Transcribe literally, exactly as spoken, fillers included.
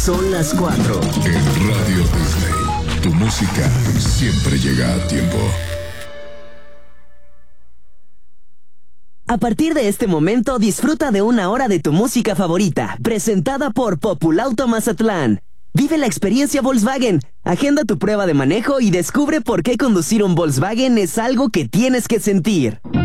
Son las cuatro. En Radio Disney, tu música siempre llega a tiempo. A partir de este momento, disfruta de una hora de tu música favorita, presentada por Populauto Mazatlán. Vive la experiencia Volkswagen, agenda tu prueba de manejo y descubre por qué conducir un Volkswagen es algo que tienes que sentir.